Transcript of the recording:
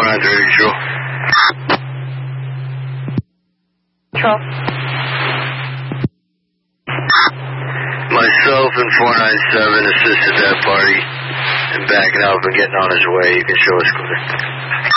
Control. Control. Myself and 497 assisted that party and backing up and getting on his way. You can show us clear.